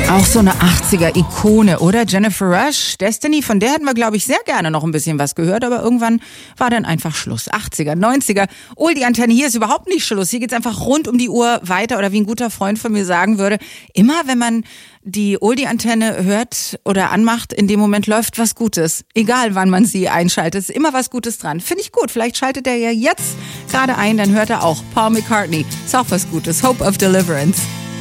Auch so eine 80er-Ikone, oder? Jennifer Rush, Destiny, von der hätten wir, glaube ich, sehr gerne noch ein bisschen was gehört, aber irgendwann war dann einfach Schluss. 80er, 90er. Die Antenne, hier ist überhaupt nicht Schluss. Hier geht's einfach rund um die Uhr weiter, oder wie ein guter Freund von mir sagen würde, immer wenn man die Oldie-Antenne hört oder anmacht, in dem Moment läuft was Gutes. Egal, wann man sie einschaltet, ist immer was Gutes dran. Finde ich gut. Vielleicht schaltet er ja jetzt gerade ein, dann hört er auch Paul McCartney. Ist auch was Gutes. Hope of Deliverance.